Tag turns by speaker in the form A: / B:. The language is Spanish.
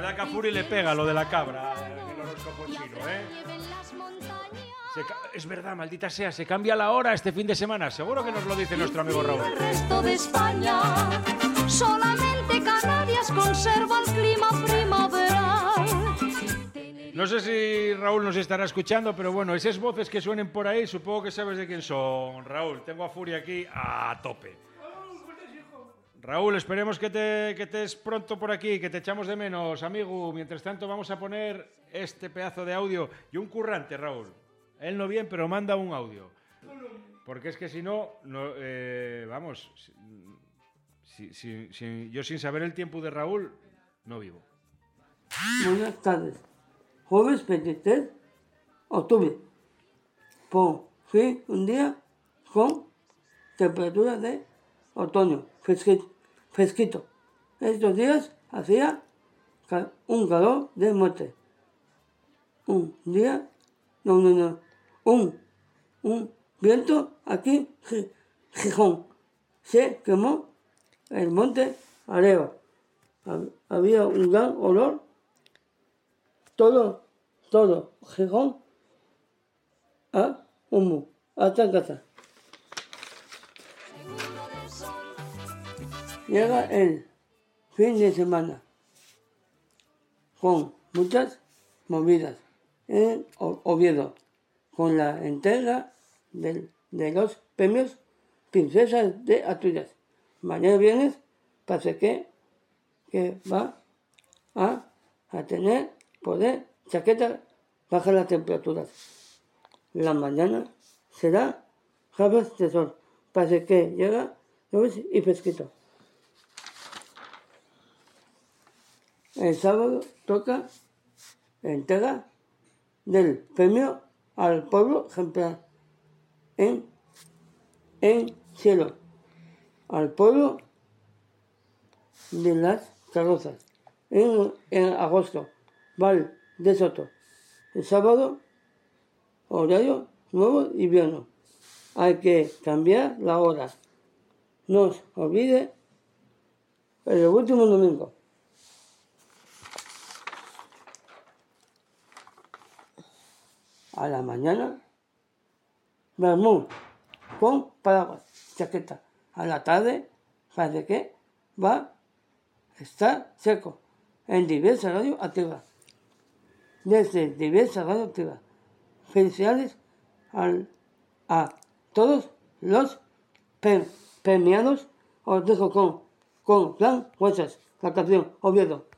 A: verdad que a Furi le pega lo de la cabra en el horóscopo chino, ¿eh? Es verdad, maldita sea, se cambia la hora este fin de semana. Seguro que nos lo dice nuestro amigo Raúl.
B: El resto de España, solamente Canarias conserva el clima primaveral.
A: No sé si Raúl nos estará escuchando, pero bueno, esas voces que suenen por ahí, supongo que sabes de quién son, Raúl. Tengo a Furi aquí a tope. Raúl, esperemos que estés pronto por aquí, que te echamos de menos, amigo. Mientras tanto, vamos a poner este pedazo de audio y un currante, Raúl. Él no bien, pero manda un audio. Porque es que si no, vamos, yo sin saber el tiempo de Raúl, no vivo.
C: Buenas tardes. Jueves 23 de octubre. Por fin un día con temperatura de otoño, fresquito. Estos días hacía un calor de muerte. Un día, un viento aquí, Gijón. Se quemó el monte Areva. Había un gran olor. Todo Gijón a humo, hasta casa. Llega el fin de semana con muchas movidas en Oviedo, con la entrega de los premios Princesas de Asturias. Mañana viernes parece que va a tener poder chaqueta, baja las temperaturas. La mañana será gafas de sol, parece que llega nubes y fresquito. El sábado toca entrega del premio al pueblo ejemplar en cielo, al pueblo de las carrozas, en agosto, Val de Soto. El sábado, horario nuevo invierno. Hay que cambiar la hora. No os olvide el último domingo. A la mañana, vermú con paraguas, chaqueta. A la tarde, parece que va a estar seco en diversas radios activas. Desde diversas radios activas. Felicidades a todos los premiados. Os dejo con Plan Huesas, la canción Oviedo.